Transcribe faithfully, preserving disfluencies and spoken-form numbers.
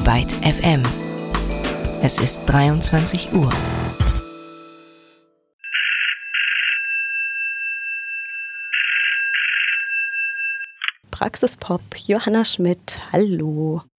Byte F M. Es ist dreiundzwanzig Uhr. Praxispop, Johanna Schmidt, hallo.